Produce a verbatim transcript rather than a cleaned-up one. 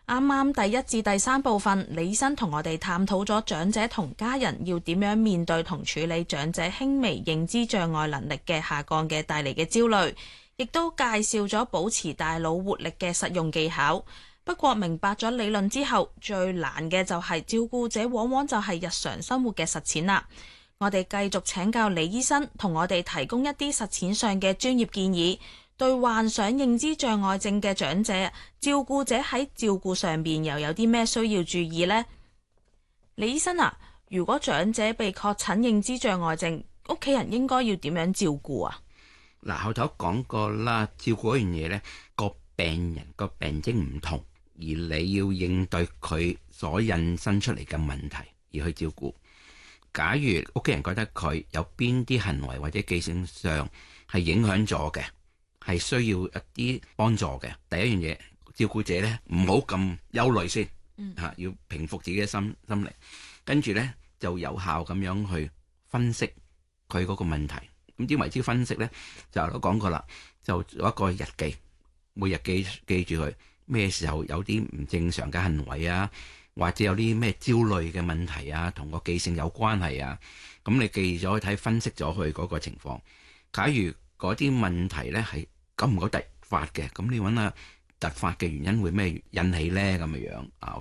啱啱第一至第三部分，李醫生同我哋探討咗長者同家人要點樣面對同處理長者輕微認知障礙能力嘅下降嘅帶嚟嘅焦慮，亦都介紹咗保持大腦活力嘅實用技巧。不過明白咗理論之後，最難嘅就係照顧者往往就係日常生活嘅實踐啦。我哋繼續請教李醫生，同我哋提供一啲實踐上嘅專業建議。對患上認知障礙症嘅長者，照顧者喺照顧上邊又有啲咩需要注意呢？李醫生啊，如果長者被確診認知障礙症，屋企人應該要點樣照顧啊？ 嗱，後頭講過啦，照顧一樣嘢呢，個病人個病徵唔同，而你要應對佢所引申出嚟嘅問題而去照顧。假如屋企人覺得佢有邊啲行為或者記性上係影響咗嘅，係需要一啲幫助嘅。第一樣嘢，照顧者咧唔好咁憂慮先，嚇、嗯啊、要平復自己嘅心心靈，跟住咧就有效咁樣去分析佢嗰個問題。咁點為之分析咧？就都講過啦，就做一個日記，每日記記住佢咩時候有啲唔正常嘅行為啊，或者有啲咩焦慮嘅問題啊，同個記性有關係啊。咁你記咗去睇，分析咗佢嗰個情況。假如嗰啲問題咧係久唔久突發嘅，咁你揾下突發嘅原因會咩引起咧咁嘅樣啊？